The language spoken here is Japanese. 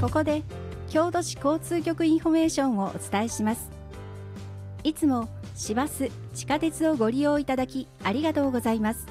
ここで郷土市交通局インフォメーションをお伝えします。いつも市バス、地下鉄をご利用いただきありがとうございます。